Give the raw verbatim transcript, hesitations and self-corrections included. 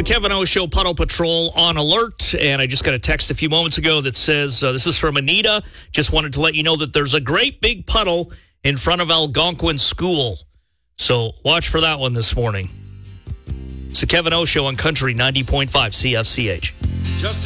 Kevin O Show Puddle Patrol on alert, and I just got a text a few moments ago that says, uh, this is from Anita, just wanted to let you know that there's a great big puddle in front of Algonquin School. So watch for that one this morning. It's the Kevin O Show on Country ninety point five C F C H. Just